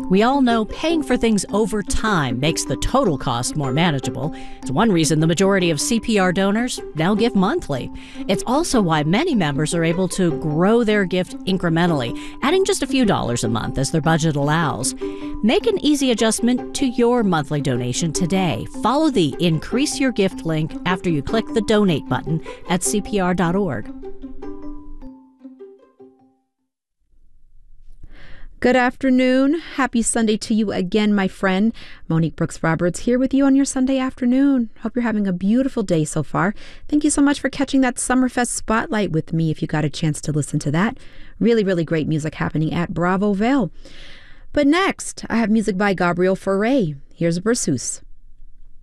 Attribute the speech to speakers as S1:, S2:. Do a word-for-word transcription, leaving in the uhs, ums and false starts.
S1: We all know paying for things over time makes the total cost more manageable. It's one reason the majority of C P R donors now give monthly. It's also why many members are able to grow their gift incrementally, adding just a few dollars a month as their budget allows. Make an easy adjustment to your monthly donation today. Follow the Increase Your Gift link after you click the Donate button at C P R dot org.
S2: Good afternoon. Happy Sunday to you again, my friend. Monique Brooks Roberts here with you on your Sunday afternoon. Hope you're having a beautiful day so far. Thank you so much for catching that Summerfest Spotlight with me if you got a chance to listen to that. Really, really great music happening at Bravo Vale. But next, I have music by Gabriel Fauré. Here's Berceuse.